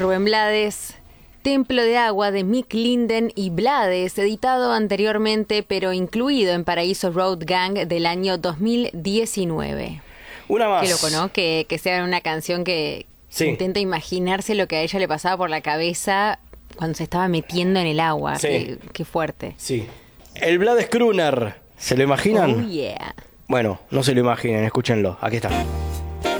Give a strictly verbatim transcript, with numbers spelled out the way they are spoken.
Rubén Blades. Templo de Agua de Mick Linden y Blades, editado anteriormente pero incluido en Paraíso Road Gang del año dos mil diecinueve. Una más. Qué loco, ¿no? Que, que sea una canción que Sí. intenta imaginarse lo que a ella le pasaba por la cabeza cuando se estaba metiendo en el agua. Sí. Qué, qué fuerte. Sí. El Blades Crooner. ¿Se lo imaginan? Oh, yeah. Bueno, no se lo imaginen, escúchenlo. Aquí está.